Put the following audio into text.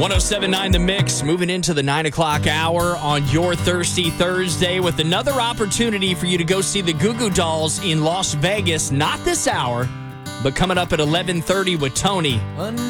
107.9 The Mix, moving into the 9 o'clock hour on your Thirsty Thursday with another opportunity for you to go see the Goo Goo Dolls in Las Vegas. Not this hour, but coming up at 11:30 with Tony.